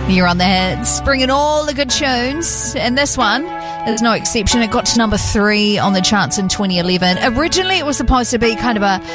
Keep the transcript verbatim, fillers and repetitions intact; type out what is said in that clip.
You're on the hits, bringing all the good tunes, and this one is no exception. It got to number three on the charts in twenty eleven. Originally, it was supposed to be kind of a